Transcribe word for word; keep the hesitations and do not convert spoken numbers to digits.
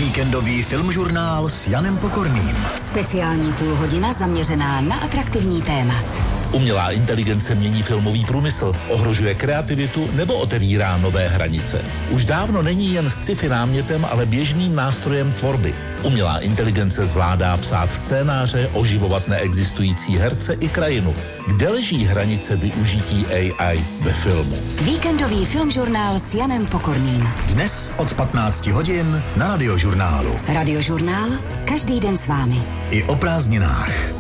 Víkendový filmžurnál s Janem Pokorným. Speciální půlhodina zaměřená na atraktivní téma. Umělá inteligence mění filmový průmysl, ohrožuje kreativitu nebo otevírá nové hranice. Už dávno není jen sci-fi námětem, ale běžným nástrojem tvorby. Umělá inteligence zvládá psát scénáře, oživovat neexistující herce i krajinu. Kde leží hranice využití A I ve filmu? Víkendový filmžurnál s Janem Pokorným. Dnes od patnácti hodin na Radiožurnálu. Radiožurnál každý den s vámi. I o prázdninách.